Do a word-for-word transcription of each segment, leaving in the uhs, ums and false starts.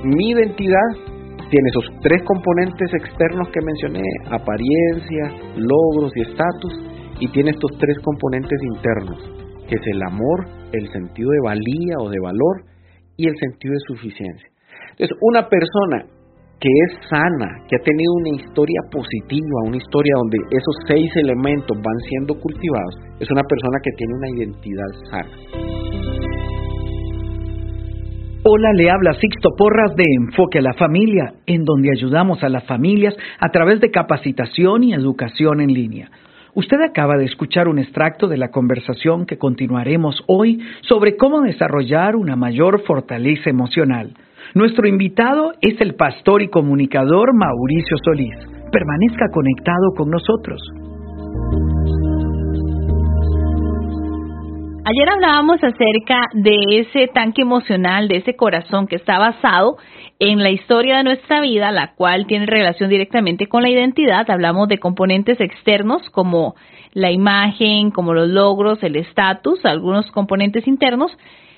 mi identidad tiene esos tres componentes externos que mencioné, apariencia, logros y estatus, y tiene estos tres componentes internos, que es el amor, el sentido de valía o de valor y el sentido de suficiencia. Entonces, una persona que es sana, que ha tenido una historia positiva, una historia donde esos seis elementos van siendo cultivados, es una persona que tiene una identidad sana. Hola, le habla Sixto Porras de Enfoque a la Familia, en donde ayudamos a las familias a través de capacitación y educación en línea. Usted acaba de escuchar un extracto de la conversación que continuaremos hoy sobre cómo desarrollar una mayor fortaleza emocional. Nuestro invitado es el pastor y comunicador Mauricio Solís. Permanezca conectado con nosotros. Ayer hablábamos acerca de ese tanque emocional, de ese corazón que está basado en la historia de nuestra vida, la cual tiene relación directamente con la identidad. Hablamos de componentes externos como la imagen, como los logros, el estatus, algunos componentes internos,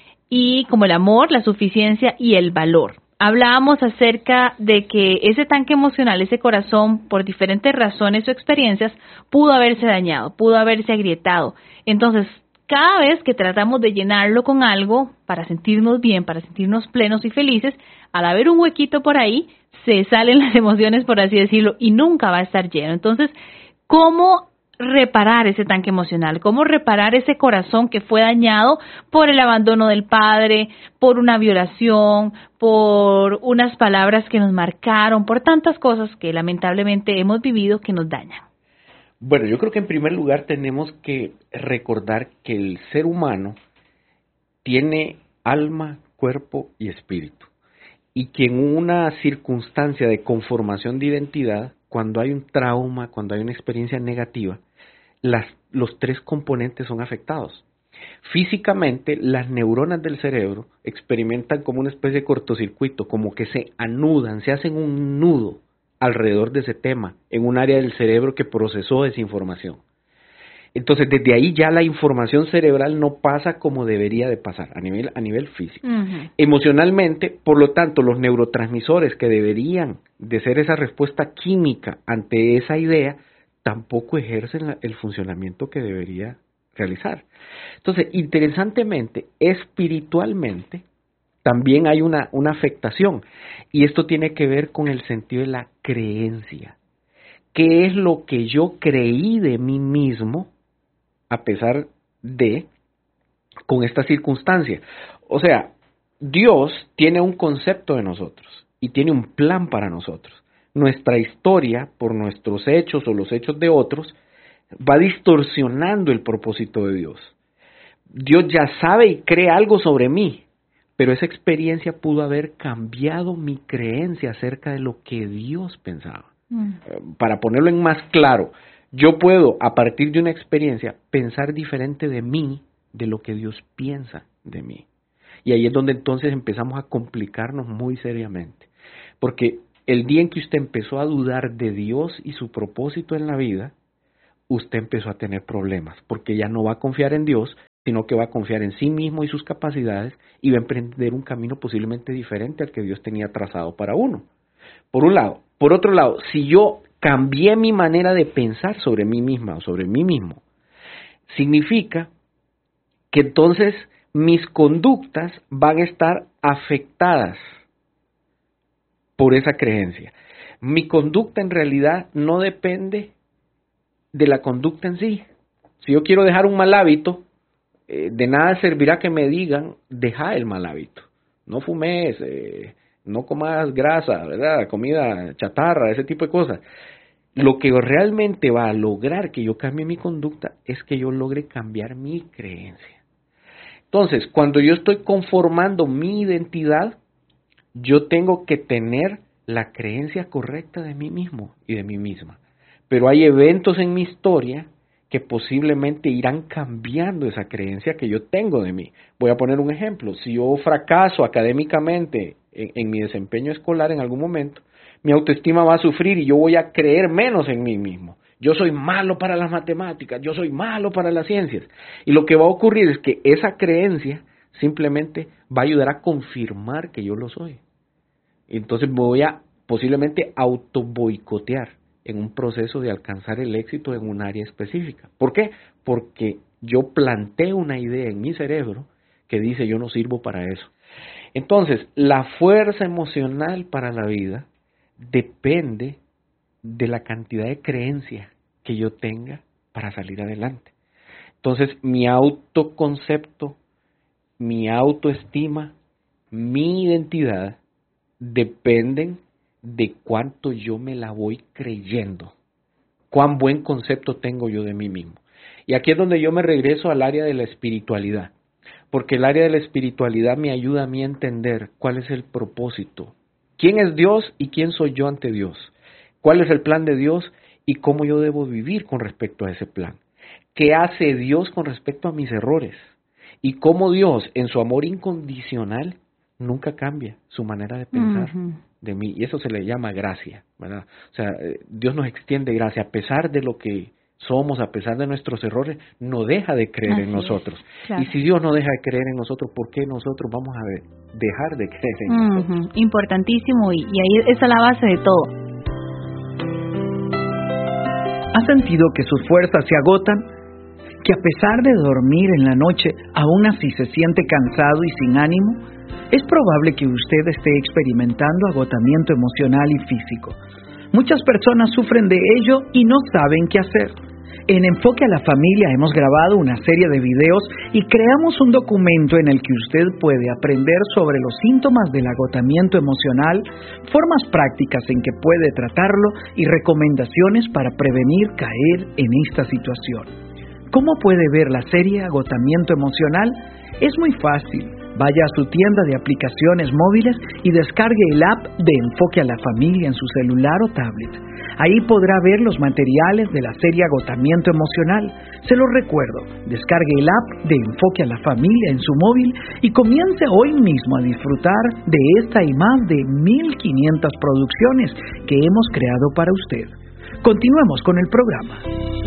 y como el amor, la suficiencia y el valor. Hablábamos acerca de que ese tanque emocional, ese corazón, por diferentes razones o experiencias, pudo haberse dañado, pudo haberse agrietado. Entonces, cada vez que tratamos de llenarlo con algo para sentirnos bien, para sentirnos plenos y felices, al haber un huequito por ahí, se salen las emociones, por así decirlo, y nunca va a estar lleno. Entonces, ¿cómo reparar ese tanque emocional? ¿Cómo reparar ese corazón que fue dañado por el abandono del padre, por una violación, por unas palabras que nos marcaron, por tantas cosas que lamentablemente hemos vivido que nos dañan? Bueno, yo creo que en primer lugar tenemos que recordar que el ser humano tiene alma, cuerpo y espíritu. Y que en una circunstancia de conformación de identidad, cuando hay un trauma, cuando hay una experiencia negativa, las, los tres componentes son afectados. Físicamente, las neuronas del cerebro experimentan como una especie de cortocircuito, como que se anudan, se hacen un nudo alrededor de ese tema, en un área del cerebro que procesó esa información. Entonces, desde ahí ya la información cerebral no pasa como debería de pasar, a nivel, a nivel físico. Uh-huh. Emocionalmente, por lo tanto, los neurotransmisores que deberían de ser esa respuesta química ante esa idea, tampoco ejercen la, el funcionamiento que debería realizar. Entonces, interesantemente, espiritualmente, también hay una, una afectación, y esto tiene que ver con el sentido de la creencia. ¿Qué es lo que yo creí de mí mismo a pesar de, con esta circunstancia? O sea, Dios tiene un concepto de nosotros y tiene un plan para nosotros. Nuestra historia, por nuestros hechos o los hechos de otros, va distorsionando el propósito de Dios. Dios ya sabe y cree algo sobre mí, pero esa experiencia pudo haber cambiado mi creencia acerca de lo que Dios pensaba. Mm. Para ponerlo en más claro, yo puedo, a partir de una experiencia, pensar diferente de mí, de lo que Dios piensa de mí. Y ahí es donde entonces empezamos a complicarnos muy seriamente. Porque el día en que usted empezó a dudar de Dios y su propósito en la vida, usted empezó a tener problemas, porque ya no va a confiar en Dios, sino que va a confiar en sí mismo y sus capacidades, y va a emprender un camino posiblemente diferente al que Dios tenía trazado para uno. Por un lado. Por otro lado, si yo cambié mi manera de pensar sobre mí misma o sobre mí mismo, significa que entonces mis conductas van a estar afectadas por esa creencia. Mi conducta en realidad no depende de la conducta en sí. Si yo quiero dejar un mal hábito, eh, de nada servirá que me digan, deja el mal hábito. No fumes, eh, no comas grasa, ¿verdad? Comida chatarra, ese tipo de cosas. Lo que realmente va a lograr que yo cambie mi conducta es que yo logre cambiar mi creencia. Entonces, cuando yo estoy conformando mi identidad, yo tengo que tener la creencia correcta de mí mismo y de mí misma. Pero hay eventos en mi historia que posiblemente irán cambiando esa creencia que yo tengo de mí. Voy a poner un ejemplo. Si yo fracaso académicamente en, en mi desempeño escolar en algún momento, mi autoestima va a sufrir y yo voy a creer menos en mí mismo. Yo soy malo para las matemáticas, yo soy malo para las ciencias. Y lo que va a ocurrir es que esa creencia simplemente va a ayudar a confirmar que yo lo soy. Entonces me voy a posiblemente auto boicotear en un proceso de alcanzar el éxito en un área específica. ¿Por qué? Porque yo planté una idea en mi cerebro que dice yo no sirvo para eso. Entonces, la fuerza emocional para la vida depende de la cantidad de creencia que yo tenga para salir adelante. Entonces, mi autoconcepto, mi autoestima, mi identidad dependen de cuánto yo me la voy creyendo, cuán buen concepto tengo yo de mí mismo. Y aquí es donde yo me regreso al área de la espiritualidad, porque el área de la espiritualidad me ayuda a mí a entender cuál es el propósito, quién es Dios y quién soy yo ante Dios, cuál es el plan de Dios y cómo yo debo vivir con respecto a ese plan, qué hace Dios con respecto a mis errores y cómo Dios en su amor incondicional nunca cambia su manera de pensar uh-huh. de mí, y eso se le llama gracia, ¿verdad? O sea, Dios nos extiende gracia a pesar de lo que somos, a pesar de nuestros errores, no deja de creer Así en nosotros. Es, claro. Y si Dios no deja de creer en nosotros, ¿por qué nosotros vamos a ver, dejar de creer en uh-huh. nosotros? Importantísimo, y, y ahí está la base de todo. ¿Ha sentido que sus fuerzas se agotan? ¿Que a pesar de dormir en la noche, aún así se siente cansado y sin ánimo? Es probable que usted esté experimentando agotamiento emocional y físico. Muchas personas sufren de ello y no saben qué hacer. En Enfoque a la Familia hemos grabado una serie de videos y creamos un documento en el que usted puede aprender sobre los síntomas del agotamiento emocional, formas prácticas en que puede tratarlo y recomendaciones para prevenir caer en esta situación. ¿Cómo puede ver la serie Agotamiento Emocional? Es muy fácil. Vaya a su tienda de aplicaciones móviles y descargue el app de Enfoque a la Familia en su celular o tablet. Ahí podrá ver los materiales de la serie Agotamiento Emocional. Se lo recuerdo, descargue el app de Enfoque a la Familia en su móvil y comience hoy mismo a disfrutar de esta y más de mil quinientas producciones que hemos creado para usted. Continuemos con el programa.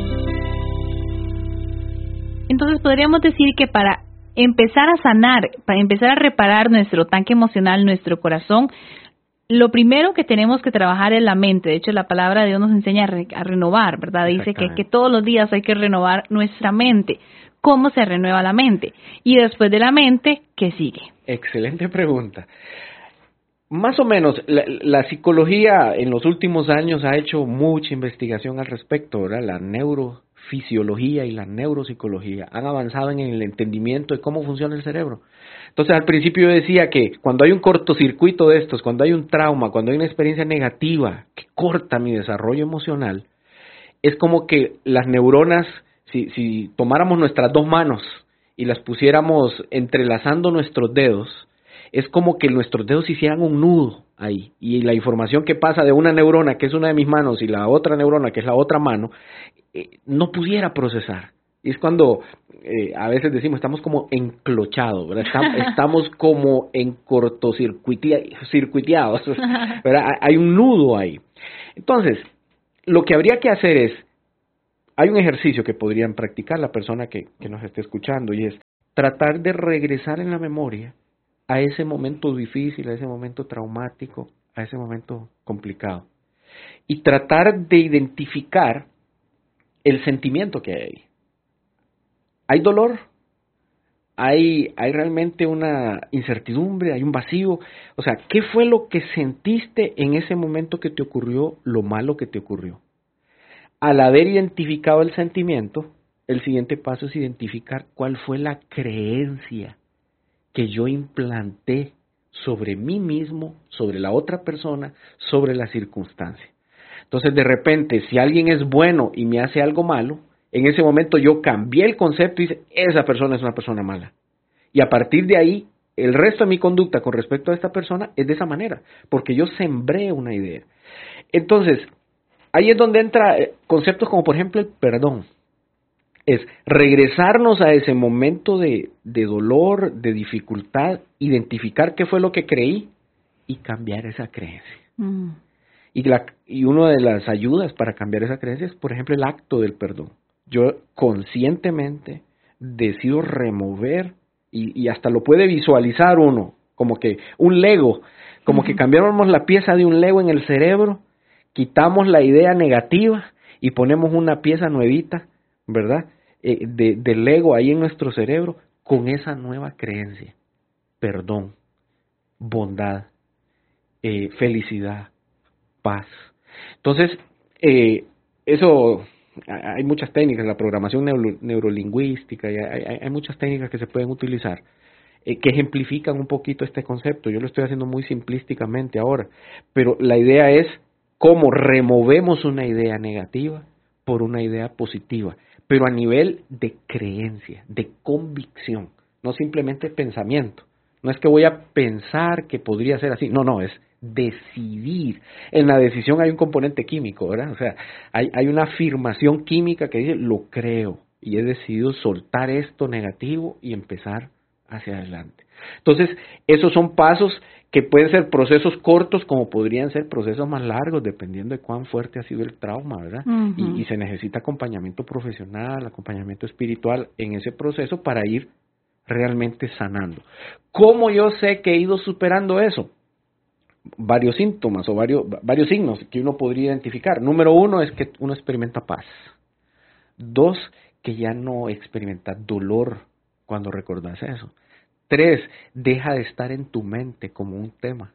Entonces podríamos decir que para empezar a sanar, para empezar a reparar nuestro tanque emocional, nuestro corazón, lo primero que tenemos que trabajar es la mente. De hecho, la palabra de Dios nos enseña a, re, a renovar, ¿verdad? Dice que, que todos los días hay que renovar nuestra mente. ¿Cómo se renueva la mente? Y después de la mente, ¿qué sigue? Excelente pregunta. Más o menos, la, la psicología en los últimos años ha hecho mucha investigación al respecto, ¿verdad? La neurofisiología y la neuropsicología han avanzado en el entendimiento de cómo funciona el cerebro. Entonces, al principio yo decía que cuando hay un cortocircuito de estos, cuando hay un trauma, cuando hay una experiencia negativa que corta mi desarrollo emocional, es como que las neuronas, si, si tomáramos nuestras dos manos y las pusiéramos entrelazando nuestros dedos, es como que nuestros dedos hicieran un nudo ahí, y la información que pasa de una neurona, que es una de mis manos, y la otra neurona, que es la otra mano, eh, no pudiera procesar. Y es cuando eh, a veces decimos, estamos como enclochados, ¿verdad? Estamos, estamos como en cortocircuiteados, ¿verdad? Hay un nudo ahí. Entonces, lo que habría que hacer es, hay un ejercicio que podrían practicar la persona que, que nos esté escuchando, y es tratar de regresar en la memoria a ese momento difícil, a ese momento traumático, a ese momento complicado. Y tratar de identificar el sentimiento que hay ahí. ¿Hay dolor? ¿Hay, hay realmente una incertidumbre? ¿Hay un vacío? O sea, ¿qué fue lo que sentiste en ese momento que te ocurrió lo malo que te ocurrió? Al haber identificado el sentimiento, el siguiente paso es identificar cuál fue la creencia que yo implanté sobre mí mismo, sobre la otra persona, sobre la circunstancia. Entonces, de repente, si alguien es bueno y me hace algo malo, en ese momento yo cambié el concepto y dije, esa persona es una persona mala. Y a partir de ahí, el resto de mi conducta con respecto a esta persona es de esa manera, porque yo sembré una idea. Entonces, ahí es donde entra conceptos como, por ejemplo, el perdón. Es regresarnos a ese momento de, de dolor, de dificultad, identificar qué fue lo que creí y cambiar esa creencia. Mm. Y, la, y una de las ayudas para cambiar esa creencia es, por ejemplo, el acto del perdón. Yo conscientemente decido remover, y, y hasta lo puede visualizar uno, como que un Lego, Como uh-huh. que cambiamos la pieza de un Lego en el cerebro, quitamos la idea negativa y ponemos una pieza nuevita, ¿verdad? Eh, de, del Lego ahí en nuestro cerebro con esa nueva creencia. Perdón, bondad, eh, felicidad, paz. Entonces, eh, eso, hay muchas técnicas, la programación neuro, neurolingüística, y hay, hay, hay muchas técnicas que se pueden utilizar eh, que ejemplifican un poquito este concepto. Yo lo estoy haciendo muy simplísticamente ahora, pero la idea es cómo removemos una idea negativa por una idea positiva, pero a nivel de creencia, de convicción, no simplemente pensamiento. No es que voy a pensar que podría ser así, no, no, es decidir. En la decisión hay un componente químico, ¿verdad? O sea, hay, hay una afirmación química que dice, lo creo, y he decidido soltar esto negativo y empezar hacia adelante. Entonces, esos son pasos que pueden ser procesos cortos como podrían ser procesos más largos, dependiendo de cuán fuerte ha sido el trauma, ¿verdad? Uh-huh. Y, y se necesita acompañamiento profesional, acompañamiento espiritual en ese proceso para ir realmente sanando. ¿Cómo yo sé que he ido superando eso? Varios síntomas o varios, varios signos que uno podría identificar. Número uno es que uno experimenta paz. Dos, que ya no experimenta dolor cuando recordas eso. Tres, deja de estar en tu mente como un tema.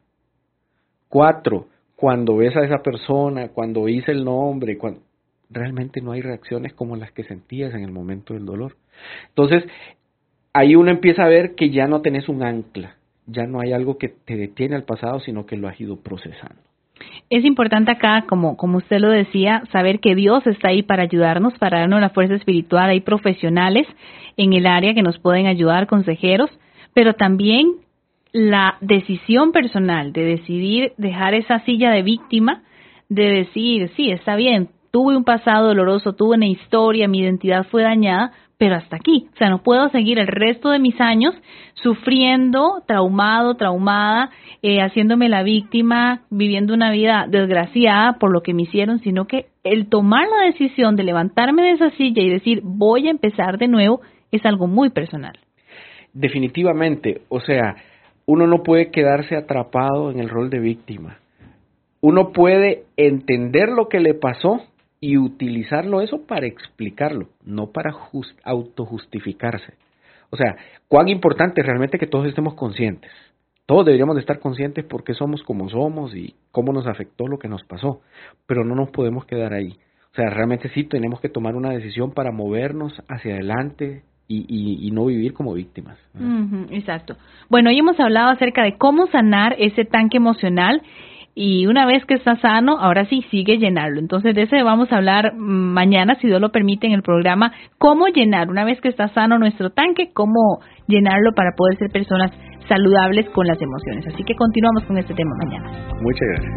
Cuatro, cuando ves a esa persona, cuando oís el nombre, cuando realmente no hay reacciones como las que sentías en el momento del dolor. Entonces, ahí uno empieza a ver que ya no tenés un ancla, ya no hay algo que te detiene al pasado, sino que lo has ido procesando. Es importante acá, como, como usted lo decía, saber que Dios está ahí para ayudarnos, para darnos la fuerza espiritual. Hay profesionales en el área que nos pueden ayudar, consejeros, pero también la decisión personal de decidir dejar esa silla de víctima, de decir, sí, está bien, tuve un pasado doloroso, tuve una historia, mi identidad fue dañada, pero hasta aquí. O sea, no puedo seguir el resto de mis años sufriendo, traumado, traumada, eh, haciéndome la víctima, viviendo una vida desgraciada por lo que me hicieron, sino que el tomar la decisión de levantarme de esa silla y decir, voy a empezar de nuevo, es algo muy personal. Definitivamente, o sea, uno no puede quedarse atrapado en el rol de víctima. Uno puede entender lo que le pasó y utilizarlo eso para explicarlo, no para just, autojustificarse. O sea, cuán importante es realmente que todos estemos conscientes. Todos deberíamos de estar conscientes por qué somos como somos y cómo nos afectó lo que nos pasó, pero no nos podemos quedar ahí. O sea, realmente sí tenemos que tomar una decisión para movernos hacia adelante y, y, y no vivir como víctimas. Uh-huh, exacto. Bueno, hoy hemos hablado acerca de cómo sanar ese tanque emocional. Y una vez que está sano, ahora sí, sigue llenarlo. Entonces, de eso vamos a hablar mañana, si Dios lo permite, en el programa, cómo llenar, una vez que está sano nuestro tanque, cómo llenarlo para poder ser personas saludables con las emociones. Así que continuamos con este tema mañana. Muchas gracias.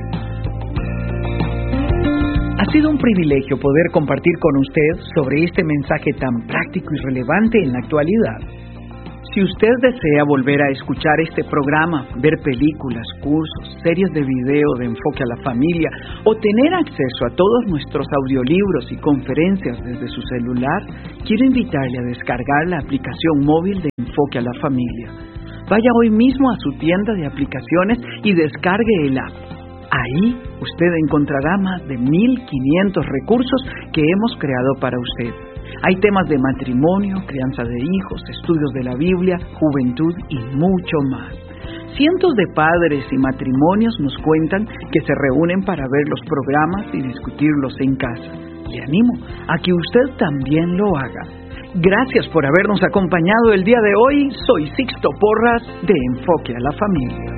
Ha sido un privilegio poder compartir con usted sobre este mensaje tan práctico y relevante en la actualidad. Si usted desea volver a escuchar este programa, ver películas, cursos, series de video de enfoque a la familia o tener acceso a todos nuestros audiolibros y conferencias desde su celular, quiero invitarle a descargar la aplicación móvil de Enfoque a la Familia. Vaya hoy mismo a su tienda de aplicaciones y descargue el app. Ahí usted encontrará más de mil quinientos recursos que hemos creado para usted. Hay temas de matrimonio, crianza de hijos, estudios de la Biblia, juventud y mucho más. Cientos de padres y matrimonios nos cuentan que se reúnen para ver los programas y discutirlos en casa. Le animo a que usted también lo haga. Gracias por habernos acompañado el día de hoy. Soy Sixto Porras de Enfoque a la Familia.